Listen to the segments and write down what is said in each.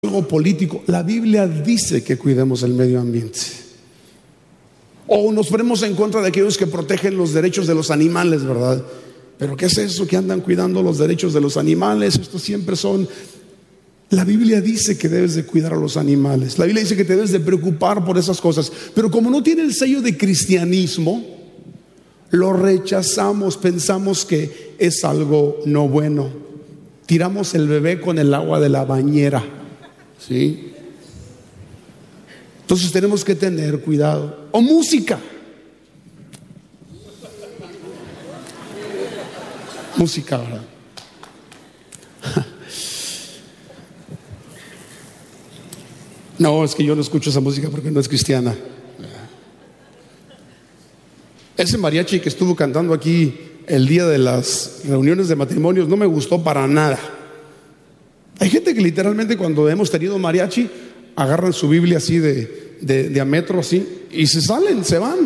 algo político. La Biblia dice que cuidemos el medio ambiente. O nos ponemos en contra de aquellos que protegen los derechos de los animales, ¿verdad? Pero ¿qué es eso que andan cuidando los derechos de los animales? Estos siempre son... La Biblia dice que debes de cuidar a los animales. La Biblia dice que te debes de preocupar por esas cosas. Pero como no tiene el sello de cristianismo, lo rechazamos, pensamos que es algo no bueno. Tiramos el bebé con el agua de la bañera, ¿sí? Entonces tenemos que tener cuidado. O música. Música, ¿verdad? No, es que yo no escucho esa música porque no es cristiana. Ese mariachi que estuvo cantando aquí el día de las reuniones de matrimonios no me gustó para nada. Hay gente que literalmente cuando hemos tenido mariachi agarran su Biblia así de a metro así y se salen, se van.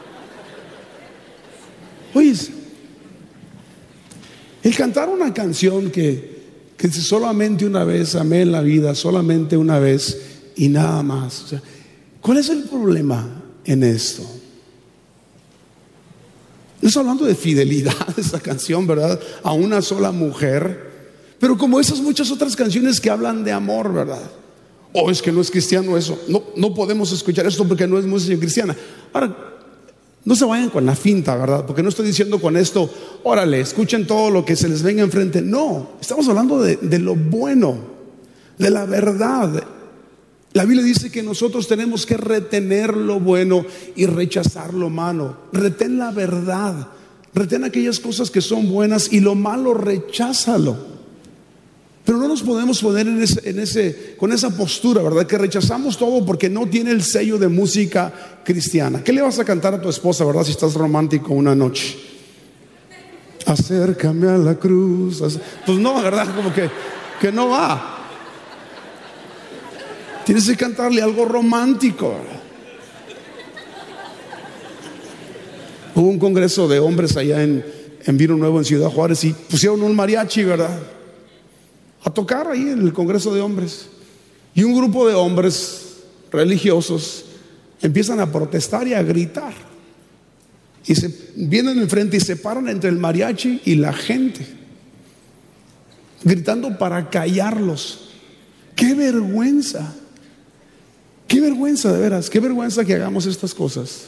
Oye, el cantar una canción que dice solamente una vez amé en la vida, solamente una vez y nada más. O sea, ¿cuál es el problema en esto? No estoy hablando de fidelidad, esa canción, ¿verdad? A una sola mujer. Pero como esas muchas otras canciones que hablan de amor, ¿verdad? O es que no es cristiano eso. No podemos escuchar esto porque no es música cristiana. Ahora, no se vayan con la finta, ¿verdad? Porque no estoy diciendo con esto, órale, escuchen todo lo que se les venga enfrente. No, estamos hablando de lo bueno, de la verdad. La Biblia dice que nosotros tenemos que retener lo bueno y rechazar lo malo. Retén la verdad, retén aquellas cosas que son buenas y lo malo recházalo. Pero no nos podemos poner con esa postura, ¿verdad? Que rechazamos todo porque no tiene el sello de música cristiana. ¿Qué le vas a cantar a tu esposa, verdad? Si estás romántico una noche. Acércame a la cruz. Pues no, ¿verdad? Como que no va. Tienes que cantarle algo romántico. Hubo un congreso de hombres allá en Vino Nuevo, en Ciudad Juárez, y pusieron un mariachi, ¿verdad? A tocar ahí en el congreso de hombres. Y un grupo de hombres religiosos empiezan a protestar y a gritar. Y se vienen enfrente y se paran entre el mariachi y la gente, gritando para callarlos. ¡Qué vergüenza! Qué vergüenza, de veras, qué vergüenza que hagamos estas cosas.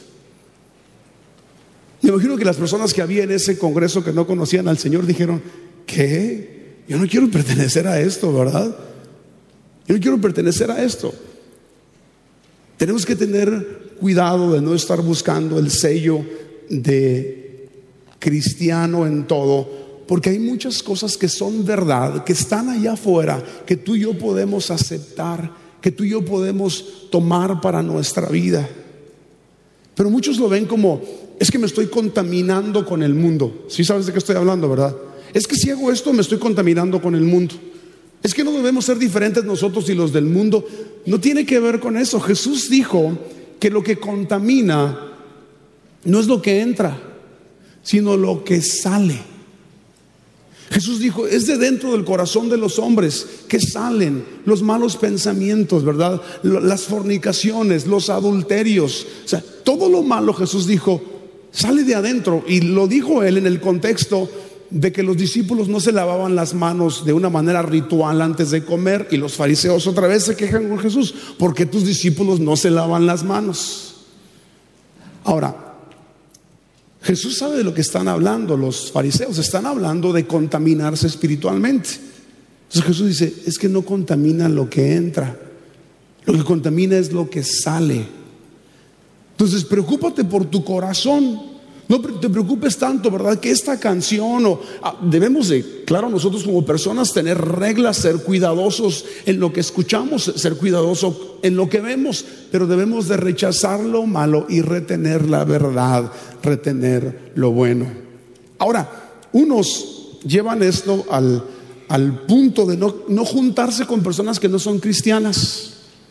Me imagino que las personas que había en ese congreso que no conocían al Señor dijeron, ¿qué? Yo no quiero pertenecer a esto, ¿verdad? Yo no quiero pertenecer a esto. Tenemos que tener cuidado de no estar buscando el sello de cristiano en todo, porque hay muchas cosas que son verdad, que están allá afuera, que tú y yo podemos aceptar, que tú y yo podemos tomar para nuestra vida. Pero muchos lo ven como, es que me estoy contaminando con el mundo. ¿Sí sabes de qué estoy hablando, verdad? Es que si hago esto me estoy contaminando con el mundo. Es que no debemos ser diferentes nosotros y los del mundo. No tiene que ver con eso. Jesús dijo que lo que contamina no es lo que entra, sino lo que sale. Jesús dijo, es de dentro del corazón de los hombres que salen los malos pensamientos, ¿verdad? Las fornicaciones, los adulterios. O sea, todo lo malo, Jesús dijo, sale de adentro. Y lo dijo él en el contexto de que los discípulos no se lavaban las manos de una manera ritual antes de comer. Y los fariseos otra vez se quejan con Jesús, ¿por qué tus discípulos no se lavan las manos? Ahora, Jesús sabe de lo que están hablando. Los fariseos están hablando de contaminarse espiritualmente. Entonces Jesús dice, es que no contamina lo que entra, lo que contamina es lo que sale. Entonces preocúpate por tu corazón. No te preocupes tanto, ¿verdad? Que esta canción debemos de, claro, nosotros como personas tener reglas, ser cuidadosos en lo que escuchamos, ser cuidadosos en lo que vemos, pero debemos de rechazar lo malo y retener la verdad, retener lo bueno. Ahora, unos llevan esto al punto de no juntarse con personas que no son cristianas.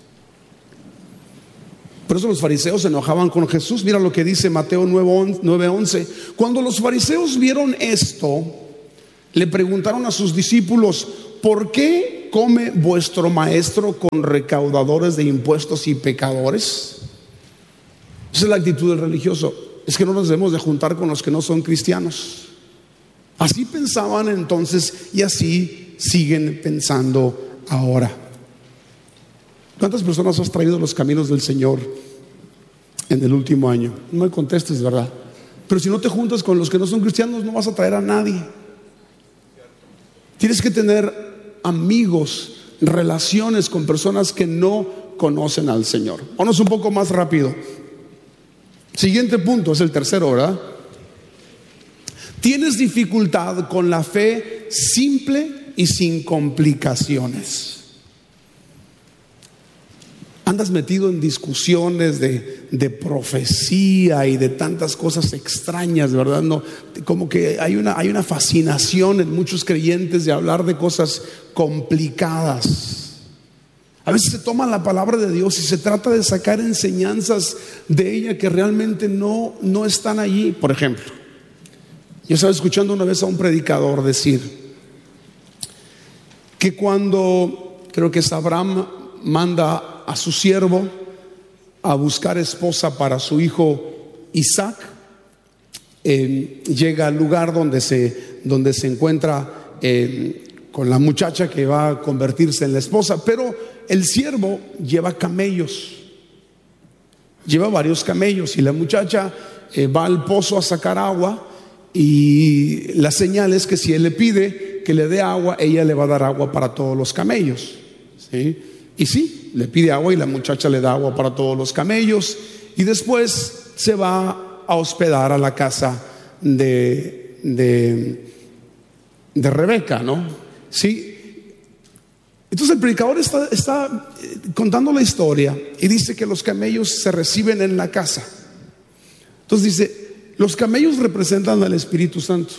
Por eso los fariseos se enojaban con Jesús. Mira lo que dice Mateo 9:11. Cuando los fariseos vieron esto, le preguntaron a sus discípulos, ¿por qué come vuestro maestro con recaudadores de impuestos y pecadores? Esa es la actitud del religioso. Es que no nos debemos de juntar con los que no son cristianos. Así pensaban entonces y así siguen pensando ahora. ¿Cuántas personas has traído a los caminos del Señor en el último año? No me contestes, ¿verdad? Pero si no te juntas con los que no son cristianos, no vas a traer a nadie. Tienes que tener amigos, relaciones con personas que no conocen al Señor. Vamos un poco más rápido. Siguiente punto, es el tercero, ¿verdad? Tienes dificultad con la fe simple y sin complicaciones. Andas metido en discusiones de profecía y de tantas cosas extrañas, ¿verdad? No, como que hay una fascinación en muchos creyentes de hablar de cosas complicadas. A veces se toma la palabra de Dios y se trata de sacar enseñanzas de ella que realmente no están allí. Por ejemplo, yo estaba escuchando una vez a un predicador decir que cuando, creo que es Abraham, manda a su siervo a buscar esposa para su hijo Isaac, llega al lugar donde se encuentra con la muchacha que va a convertirse en la esposa, pero el siervo lleva camellos, lleva varios camellos, y la muchacha va al pozo a sacar agua, y la señal es que si él le pide que le dé agua, ella le va a dar agua para todos los camellos, ¿sí? Y sí, le pide agua y la muchacha le da agua para todos los camellos, y después se va a hospedar a la casa de Rebeca, ¿no? Sí. Entonces el predicador está contando la historia y dice que los camellos se reciben en la casa. Entonces dice, los camellos representan al Espíritu Santo.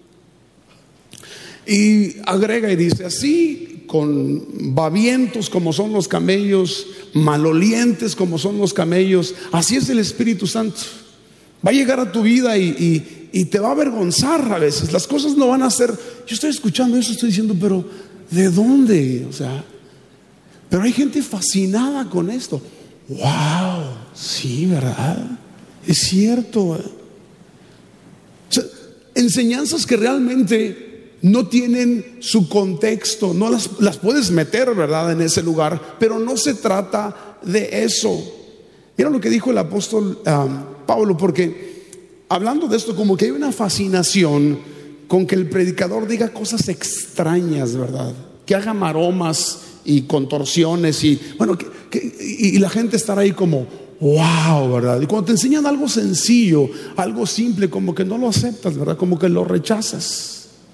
Y agrega y dice, así, con babientos como son los camellos, malolientes como son los camellos, así es el Espíritu Santo. Va a llegar a tu vida y te va a avergonzar a veces. Las cosas no van a ser. Yo estoy escuchando eso, estoy diciendo, pero ¿de dónde? O sea, pero hay gente fascinada con esto. Wow, sí, ¿verdad? Es cierto. O sea, enseñanzas que realmente no tienen su contexto, no las puedes meter, ¿verdad?, en ese lugar, pero no se trata de eso. Mira lo que dijo el apóstol Pablo, porque hablando de esto, como que hay una fascinación con que el predicador diga cosas extrañas, ¿verdad? Que haga maromas y contorsiones y bueno, y la gente estará ahí como wow, ¿verdad? Y cuando te enseñan algo sencillo, algo simple, como que no lo aceptas, ¿verdad? Como que lo rechazas.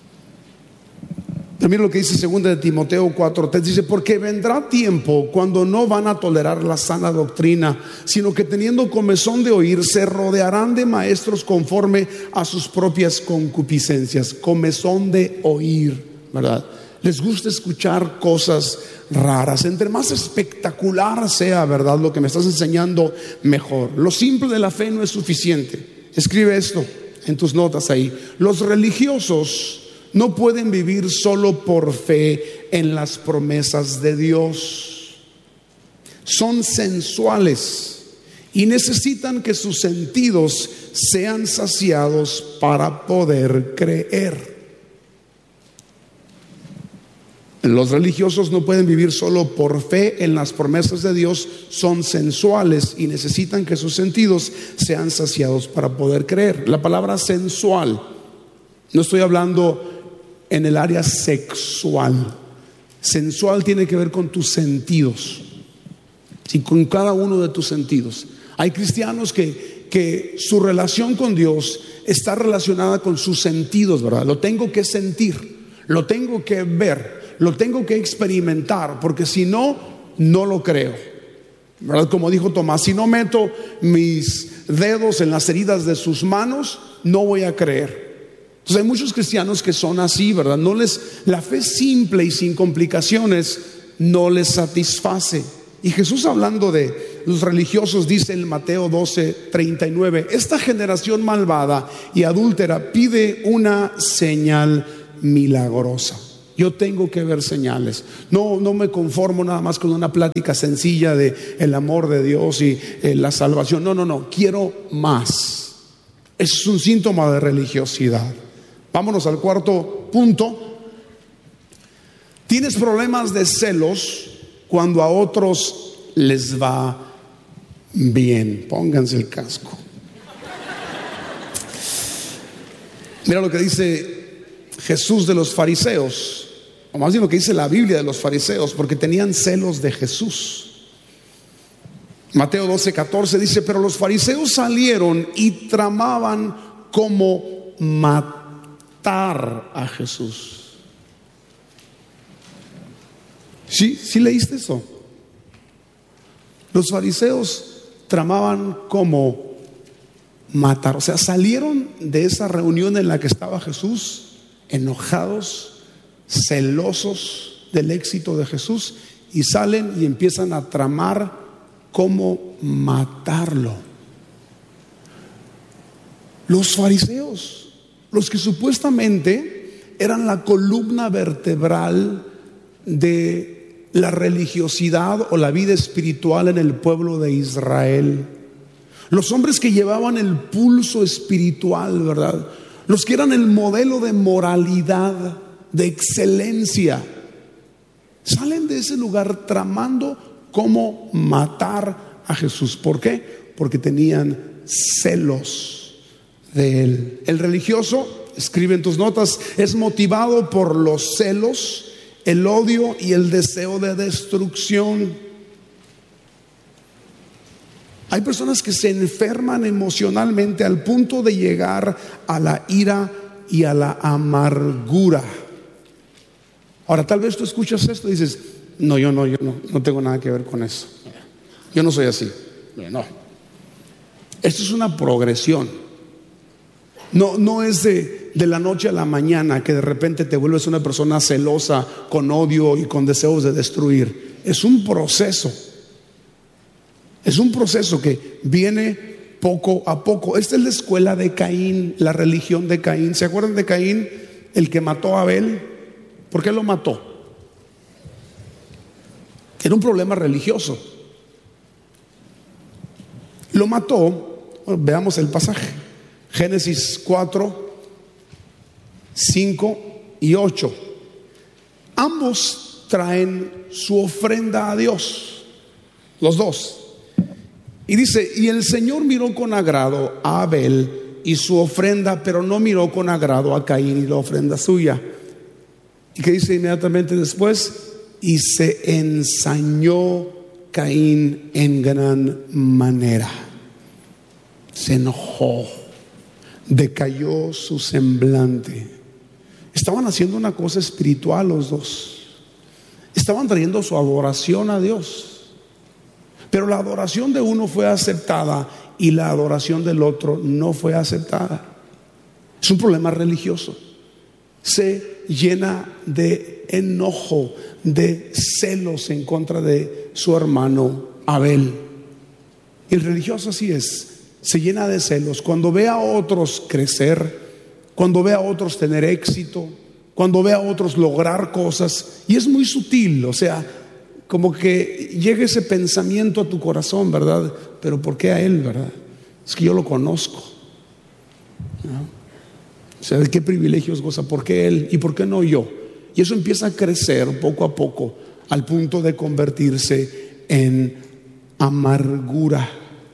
Mira lo que dice 2 de Timoteo 4:3, dice, porque vendrá tiempo cuando no van a tolerar la sana doctrina, sino que teniendo comezón de oír, se rodearán de maestros conforme a sus propias concupiscencias. Comezón de oír, ¿verdad? Les gusta escuchar cosas raras. Entre más espectacular sea, ¿verdad?, lo que me estás enseñando, mejor. Lo simple de la fe no es suficiente. Escribe esto en tus notas ahí. Los religiosos no pueden vivir solo por fe en las promesas de Dios. Son sensuales y necesitan que sus sentidos sean saciados para poder creer. Los religiosos no pueden vivir solo por fe en las promesas de Dios, son sensuales y necesitan que sus sentidos sean saciados para poder creer. La palabra sensual, no estoy hablando en el área sexual. Sensual tiene que ver con tus sentidos, sí, con cada uno de tus sentidos. Hay cristianos que su relación con Dios está relacionada con sus sentidos, ¿verdad? Lo tengo que sentir, lo tengo que ver, lo tengo que experimentar, porque si no, no lo creo, ¿verdad? Como dijo Tomás, si no meto mis dedos en las heridas de sus manos, no voy a creer. Entonces hay muchos cristianos que son así, ¿verdad? La fe simple y sin complicaciones no les satisface. Y Jesús, hablando de los religiosos, dice en Mateo 12:39, esta generación malvada y adúltera pide una señal milagrosa. Yo tengo que ver señales. No me conformo nada más con una plática sencilla de el amor de Dios y la salvación. No, quiero más. Es un síntoma de religiosidad. Vámonos al cuarto punto. Tienes problemas de celos cuando a otros les va bien. Pónganse el casco. Mira lo que dice Jesús de los fariseos, o más bien lo que dice la Biblia de los fariseos, porque tenían celos de Jesús. Mateo 12:14 dice: pero los fariseos salieron y tramaban cómo matar a Jesús. ¿Sí leíste eso? Los fariseos tramaban cómo matar. O sea, salieron de esa reunión en la que estaba Jesús enojados, celosos del éxito de Jesús, y salen y empiezan a tramar cómo matarlo. Los fariseos, los que supuestamente eran la columna vertebral de la religiosidad o la vida espiritual en el pueblo de Israel, los hombres que llevaban el pulso espiritual, ¿verdad? Los que eran el modelo de moralidad, de excelencia, salen de ese lugar tramando cómo matar a Jesús. ¿Por qué? Porque tenían celos de él. El religioso, escribe en tus notas, es motivado por los celos, el odio y el deseo de destrucción. Hay personas que se enferman emocionalmente al punto de llegar a la ira y a la amargura. Ahora, tal vez tú escuchas esto y dices: no, yo no tengo nada que ver con eso. Yo no soy así. No. Esto es una progresión. No es de la noche a la mañana que de repente te vuelves una persona celosa, con odio y con deseos de destruir. Es un proceso. Es un proceso que viene poco a poco. Esta es la escuela de Caín, la religión de Caín. ¿Se acuerdan de Caín, el que mató a Abel? ¿Por qué lo mató? Era un problema religioso. Lo mató. Bueno, veamos el pasaje. Génesis 4, 5 y 8. Ambos traen su ofrenda a Dios, los dos. Y dice: y el Señor miró con agrado a Abel y su ofrenda, pero no miró con agrado a Caín y la ofrenda suya. ¿Y qué dice inmediatamente después? Y se ensañó Caín en gran manera. Se enojó, decayó su semblante. Estaban haciendo una cosa espiritual los dos. Estaban trayendo su adoración a Dios. Pero la adoración de uno fue aceptada y la adoración del otro no fue aceptada. Es un problema religioso. Se llena de enojo, de celos en contra de su hermano Abel. Y el religioso así es. Se llena de celos cuando ve a otros crecer, cuando ve a otros tener éxito, cuando ve a otros lograr cosas. Y es muy sutil, o sea, como que llega ese pensamiento a tu corazón, ¿verdad? Pero ¿por qué a él, verdad? Es que yo lo conozco, ¿no? O sea, ¿de qué privilegios goza? ¿Por qué él y por qué no yo? Y eso empieza a crecer poco a poco al punto de convertirse en amargura.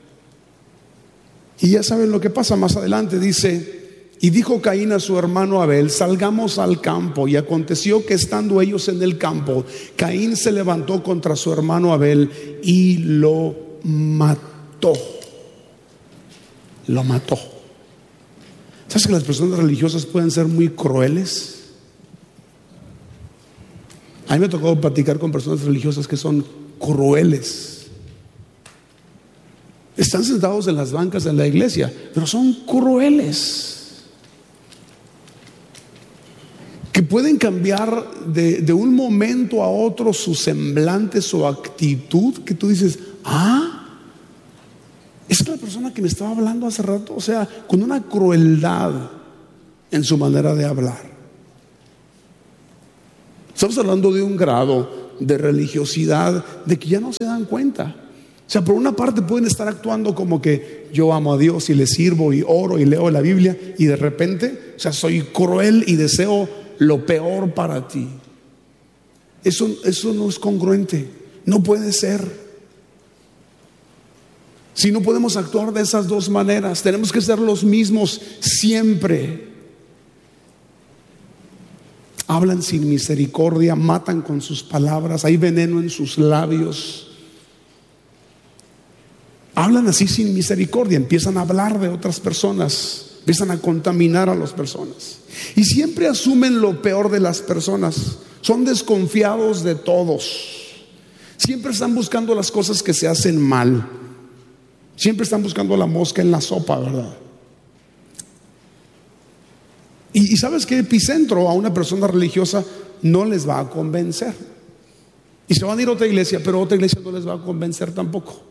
Y ya saben lo que pasa más adelante. Dice: y dijo Caín a su hermano Abel: salgamos al campo. Y aconteció que estando ellos en el campo, Caín se levantó contra su hermano Abel y lo mató. Lo mató. ¿Sabes que las personas religiosas pueden ser muy crueles? A mí me tocó platicar con personas religiosas que son crueles. Están sentados en las bancas de la iglesia, pero son crueles, que pueden cambiar de un momento a otro su semblante, su actitud, que tú dices: es la persona que me estaba hablando hace rato. O sea, con una crueldad en su manera de hablar. Estamos hablando de un grado de religiosidad de que ya no se dan cuenta. O sea, por una parte pueden estar actuando como que yo amo a Dios y le sirvo y oro y leo la Biblia, y de repente, o sea, soy cruel y deseo lo peor para ti. Eso no es congruente, no puede ser. Si no podemos actuar de esas dos maneras, tenemos que ser los mismos siempre. Hablan sin misericordia, matan con sus palabras, hay veneno en sus labios. Hablan así sin misericordia, empiezan a hablar de otras personas, empiezan a contaminar a las personas. Y siempre asumen lo peor de las personas, son desconfiados de todos. Siempre están buscando las cosas que se hacen mal. Siempre están buscando la mosca en la sopa, ¿verdad? Y sabes que epicentro a una persona religiosa no les va a convencer. Y se van a ir a otra iglesia, pero otra iglesia no les va a convencer tampoco.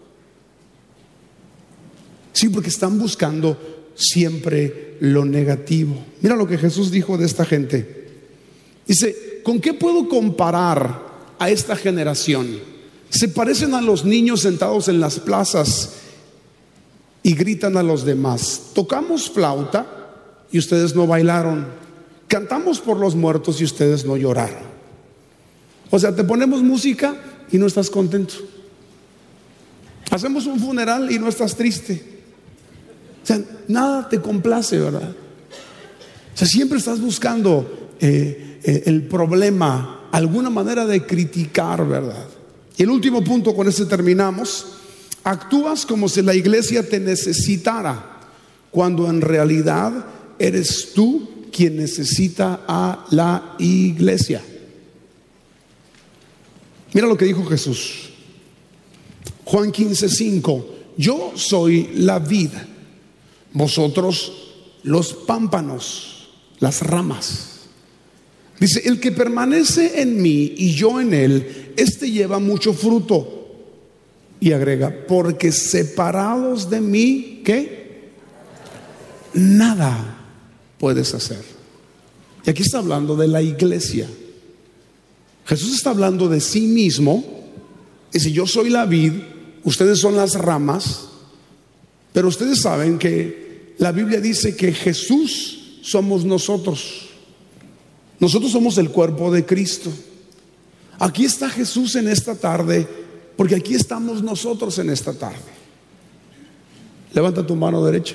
Sí, porque están buscando siempre lo negativo. Mira lo que Jesús dijo de esta gente. Dice, ¿con qué puedo comparar a esta generación? Se parecen a los niños sentados en las plazas y gritan a los demás. Tocamos flauta y ustedes no bailaron. Cantamos por los muertos y ustedes no lloraron. O sea, te ponemos música y no estás contento. Hacemos un funeral y no estás triste. O sea, nada te complace, ¿verdad? O sea, siempre estás buscando el problema, alguna manera de criticar, ¿verdad? Y el último punto, con este terminamos. Actúas como si la iglesia te necesitara, cuando en realidad eres tú quien necesita a la iglesia. Mira lo que dijo Jesús. Juan 15:5. Yo soy la vid, vosotros los pámpanos, las ramas. Dice, el que permanece en mí y yo en él, este lleva mucho fruto. Y agrega, porque separados de mí, ¿qué? Nada puedes hacer. Y aquí está hablando de la iglesia. Jesús está hablando de sí mismo. Dice, yo soy la vid, ustedes son las ramas. Pero ustedes saben que la Biblia dice que Jesús somos nosotros. Nosotros somos el cuerpo de Cristo. Aquí está Jesús en esta tarde, porque aquí estamos nosotros en esta tarde. Levanta tu mano derecha.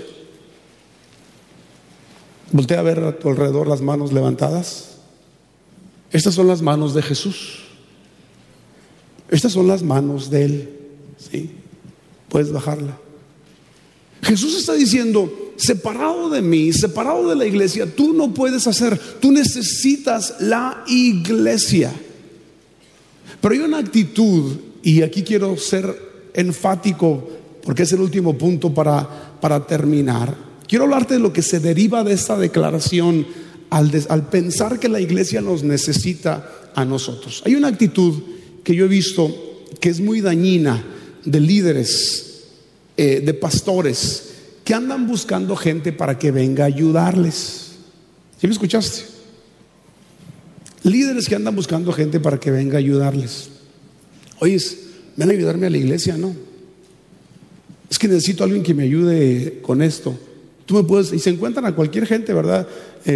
Voltea a ver a tu alrededor las manos levantadas. Estas son las manos de Jesús. Estas son las manos de Él. ¿Sí? Puedes bajarla. Jesús está diciendo, separado de mí, separado de la iglesia, tú no puedes hacer. Tú necesitas la iglesia. Pero hay una actitud, y aquí quiero ser enfático porque es el último punto para terminar. Quiero hablarte de lo que se deriva de esta declaración al pensar que la iglesia nos necesita a nosotros. Hay una actitud que yo he visto que es muy dañina de líderes, de pastores, que andan buscando gente para que venga a ayudarles. ¿Sí me escuchaste? Líderes que andan buscando gente para que venga a ayudarles. Oye, ven a ayudarme a la iglesia, ¿no? Es que necesito a alguien que me ayude con esto. Tú me puedes, y se encuentran a cualquier gente, ¿verdad?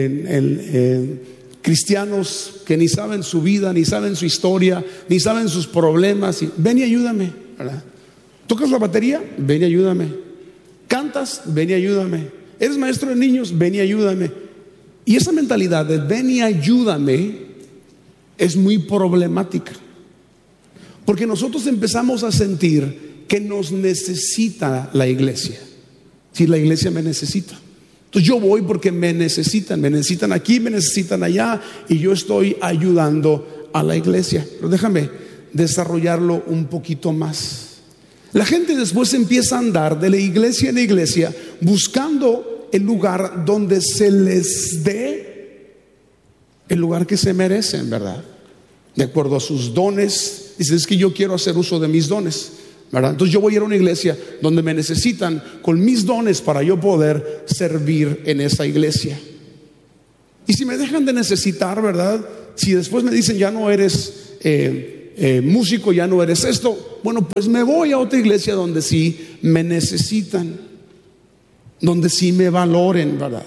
Cristianos que ni saben su vida, ni saben su historia, ni saben sus problemas. Y, ven y ayúdame, ¿verdad? ¿Tocas la batería? Ven y ayúdame. ¿Cantas? Ven y ayúdame. ¿Eres maestro de niños? Ven y ayúdame. Y esa mentalidad de ven y ayúdame es muy problemática, porque nosotros empezamos a sentir que nos necesita la iglesia. Si la iglesia me necesita, entonces yo voy porque me necesitan aquí, me necesitan allá, y yo estoy ayudando a la iglesia. Pero déjame desarrollarlo un poquito más. La gente después empieza a andar de la iglesia en la iglesia buscando el lugar donde se les dé el lugar que se merecen, ¿verdad? De acuerdo a sus dones. Dice, es que yo quiero hacer uso de mis dones, ¿verdad? Entonces yo voy a ir a una iglesia donde me necesitan con mis dones para yo poder servir en esa iglesia. Y si me dejan de necesitar, ¿verdad? Si después me dicen ya no eres músico, ya no eres esto, bueno, pues me voy a otra iglesia donde sí me necesitan, donde sí me valoren, ¿verdad?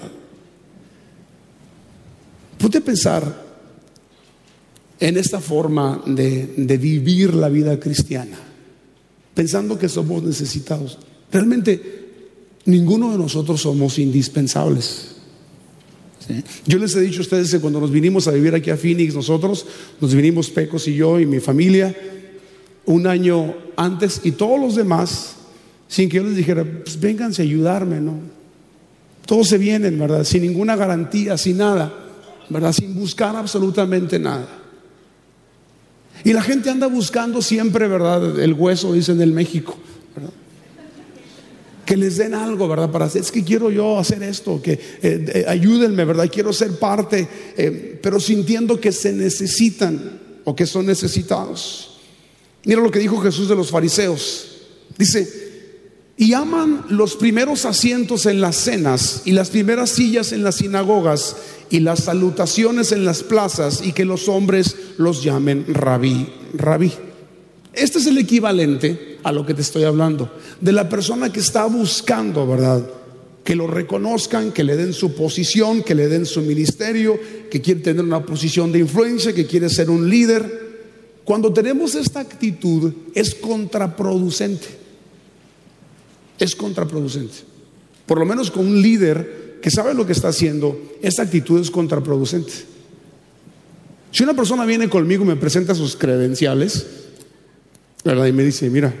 Ponte a pensar en esta forma de vivir la vida cristiana, pensando que somos necesitados. Realmente ninguno de nosotros somos indispensables. ¿Sí? Yo les he dicho a ustedes que cuando nos vinimos a vivir aquí a Phoenix, nosotros nos vinimos, Pecos y yo y mi familia, un año antes, y todos los demás, sin que yo les dijera, pues vénganse a ayudarme, ¿no? Todos se vienen, ¿verdad? Sin ninguna garantía, sin nada, ¿verdad? Sin buscar absolutamente nada. Y la gente anda buscando siempre, ¿verdad? El hueso, dicen en México, ¿verdad? Que les den algo, ¿verdad? Para hacer, es que quiero yo hacer esto, que ayúdenme, ¿verdad? Quiero ser parte, pero sintiendo que se necesitan o que son necesitados. Mira lo que dijo Jesús de los fariseos. Dice: y aman los primeros asientos en las cenas y las primeras sillas en las sinagogas y las salutaciones en las plazas, y que los hombres los llamen rabí, rabí. Este es el equivalente a lo que te estoy hablando, de la persona que está buscando, ¿verdad? Que lo reconozcan, que le den su posición, que le den su ministerio, que quiere tener una posición de influencia, que quiere ser un líder. Cuando tenemos esta actitud es contraproducente. Es contraproducente. Por lo menos con un líder que sabe lo que está haciendo, esta actitud es contraproducente. Si una persona viene conmigo y me presenta sus credenciales, ¿verdad? Y me dice: mira,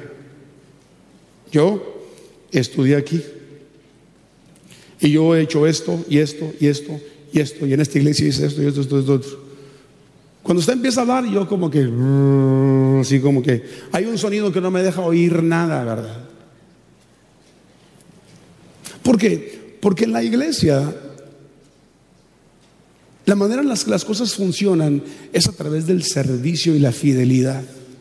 yo estudié aquí y yo he hecho esto y esto y esto y esto, y en esta iglesia hice esto y esto, esto, esto, otro. Cuando usted empieza a hablar, yo como que así como que hay un sonido que no me deja oír nada, ¿verdad? ¿Por qué? Porque en la iglesia la manera en la que las cosas funcionan es a través del servicio y la fidelidad.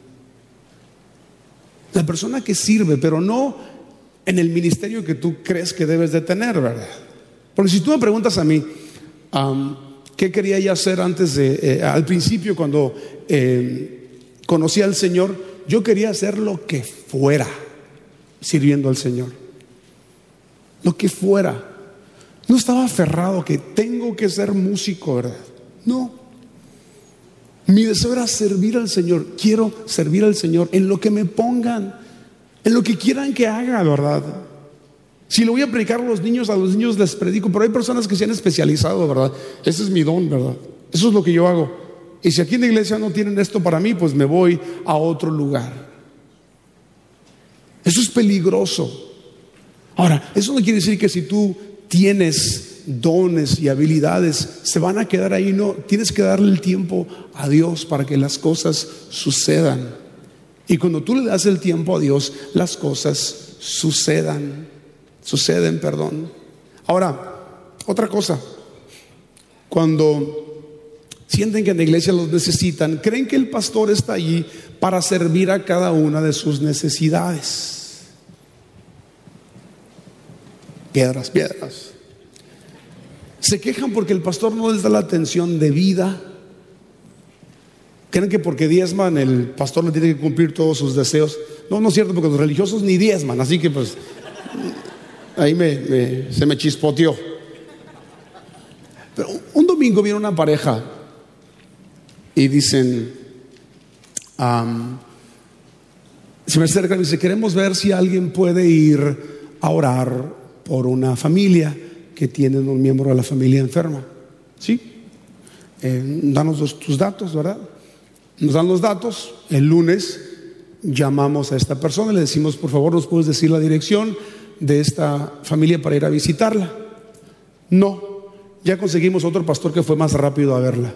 La persona que sirve, pero no en el ministerio que tú crees que debes de tener, ¿verdad? Porque si tú me preguntas a mí, ¿qué quería yo hacer antes al principio cuando conocí al Señor? Yo quería hacer lo que fuera sirviendo al Señor. Lo que fuera. No estaba aferrado que tengo que ser músico, ¿verdad? No. Mi deseo era servir al Señor. Quiero servir al Señor en lo que me pongan, en lo que quieran que haga, ¿verdad? Si le voy a predicar a los niños les predico, pero hay personas que se han especializado, ¿verdad? Ese es mi don, ¿verdad? Eso es lo que yo hago. Y si aquí en la iglesia no tienen esto para mí, pues me voy a otro lugar. Eso es peligroso. Ahora, eso no quiere decir que si tú tienes dones y habilidades se van a quedar ahí. No, tienes que darle el tiempo a Dios para que las cosas sucedan. Y cuando tú le das el tiempo a Dios, las cosas suceden. Ahora, otra cosa, cuando sienten que en la iglesia los necesitan, creen que el pastor está allí para servir a cada una de sus necesidades. Piedras. Se quejan porque el pastor no les da la atención debida. Creen que porque diezman el pastor le tiene que cumplir todos sus deseos. No es cierto, porque los religiosos ni diezman. Así que pues ahí se me chispoteó. Pero un domingo viene una pareja y dicen, se me acercan y dice: queremos ver si alguien puede ir a orar por una familia que tiene un miembro de la familia enferma. ¿Sí? Danos tus datos, ¿verdad? Nos dan los datos. El lunes llamamos a esta persona y le decimos: por favor, ¿nos puedes decir la dirección de esta familia para ir a visitarla? No, ya conseguimos otro pastor que fue más rápido a verla.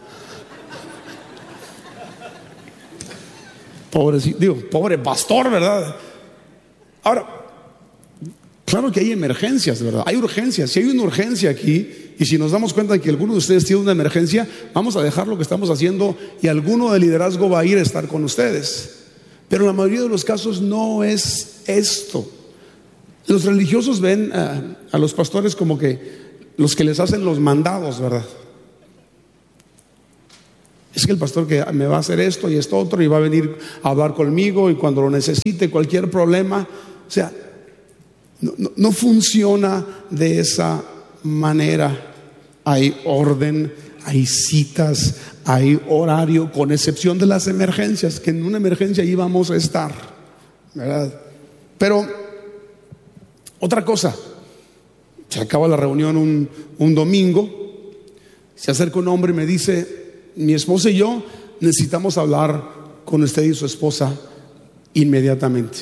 Pobre pastor, ¿verdad? Ahora, claro que hay emergencias, ¿verdad? Hay urgencias. Si hay una urgencia aquí, y si nos damos cuenta de que alguno de ustedes tiene una emergencia, vamos a dejar lo que estamos haciendo y alguno de liderazgo va a ir a estar con ustedes. Pero en la mayoría de los casos no es esto. Los religiosos ven a los pastores como que los que les hacen los mandados, ¿verdad? Es que el pastor que me va a hacer esto y esto otro y va a venir a hablar conmigo y cuando lo necesite, cualquier problema. O sea, no funciona de esa manera. Hay orden, hay citas, hay horario, con excepción de las emergencias, que en una emergencia ahí vamos a estar, ¿verdad? Pero otra cosa, se acaba la reunión un domingo, se acerca un hombre y me dice: mi esposa y yo necesitamos hablar con usted y su esposa inmediatamente.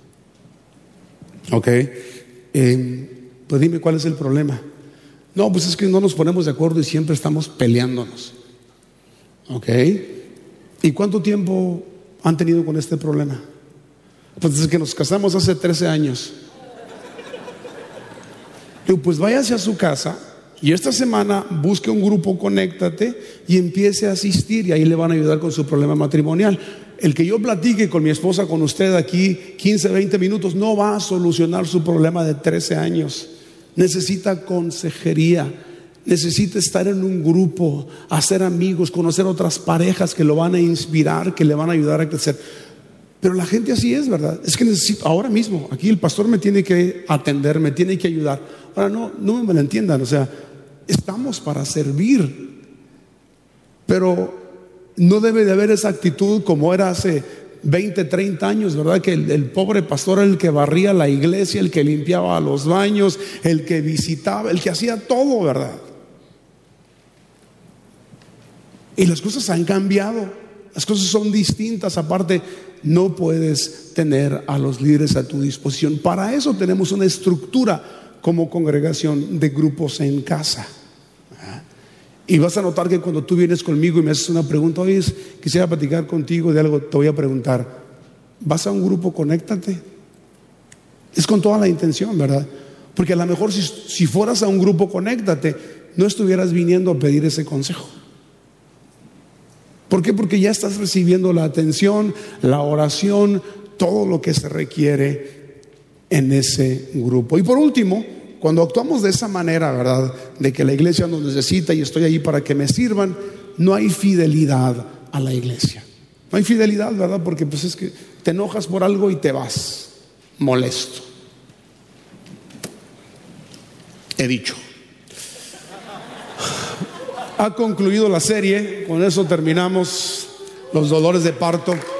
Ok, pues dime cuál es el problema. No, pues es que no nos ponemos de acuerdo y siempre estamos peleándonos. Ok, ¿y cuánto tiempo han tenido con este problema? Pues desde que nos casamos hace 13 años. Digo, pues váyase a su casa y esta semana busque un grupo, conéctate y empiece a asistir, y ahí le van a ayudar con su problema matrimonial. El que yo platique con mi esposa, con usted aquí 15, 20 minutos no va a solucionar su problema de 13 años. Necesita consejería, necesita estar en un grupo, hacer amigos, conocer otras parejas que lo van a inspirar, que le van a ayudar a crecer. Pero la gente así es, ¿verdad? Es que necesito, ahora mismo, aquí el pastor me tiene que atender, me tiene que ayudar. Ahora no me lo entiendan, o sea, estamos para servir, pero no debe de haber esa actitud como era hace 20, 30 años, ¿verdad? Que el pobre pastor era el que barría la iglesia, el que limpiaba los baños, el que visitaba, el que hacía todo, ¿verdad? Y las cosas han cambiado, las cosas son distintas. Aparte, no puedes tener a los líderes a tu disposición. Para eso tenemos una estructura como congregación de grupos en casa. Y vas a notar que cuando tú vienes conmigo y me haces una pregunta: oye, quisiera platicar contigo de algo, te voy a preguntar: ¿vas a un grupo? Conéctate. Es con toda la intención, ¿verdad? Porque a lo mejor si fueras a un grupo, conéctate, no estuvieras viniendo a pedir ese consejo. ¿Por qué? Porque ya estás recibiendo la atención, la oración, todo lo que se requiere en ese grupo. Y por último, cuando actuamos de esa manera, ¿verdad? De que la iglesia nos necesita y estoy ahí para que me sirvan, no hay fidelidad a la iglesia. No hay fidelidad, ¿verdad? Porque pues es que te enojas por algo y te vas molesto. He dicho. Ha concluido la serie, con eso terminamos los dolores de parto.